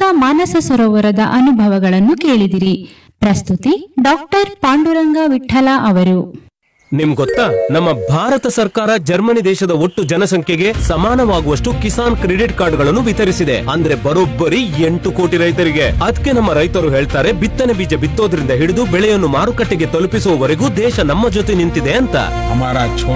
ಮಾನಸ ಸರೋವರದ ಅನುಭವಗಳನ್ನು ಕೇಳಿದಿರಿ. ಪ್ರಸ್ತುತಿ ಡಾಕ್ಟರ್ ಪಾಂಡುರಂಗ ವಿಠಲ ಅವರು. ನಿಮ್ ಗೊತ್ತಾ, ನಮ್ಮ ಭಾರತ ಸರ್ಕಾರ ಜರ್ಮನಿ ದೇಶದ ಒಟ್ಟು ಜನಸಂಖ್ಯೆಗೆ ಸಮಾನವಾಗುವಷ್ಟು ಕಿಸಾನ್ ಕ್ರೆಡಿಟ್ ಕಾರ್ಡ್ಗಳನ್ನು ವಿತರಿಸಿದೆ. ಅಂದ್ರೆ ಬರೋಬ್ಬರಿ 8 ಕೋಟಿ ರೈತರಿಗೆ. ಅದಕ್ಕೆ ನಮ್ಮ ರೈತರು ಹೇಳ್ತಾರೆ, ಬಿತ್ತನೆ ಬೀಜ ಬಿತ್ತೋದ್ರಿಂದ ಹಿಡಿದು ಬೆಳೆಯನ್ನು ಮಾರುಕಟ್ಟೆಗೆ ತಲುಪಿಸುವವರೆಗೂ ದೇಶ ನಮ್ಮ ಜೊತೆ ನಿಂತಿದೆ ಅಂತ.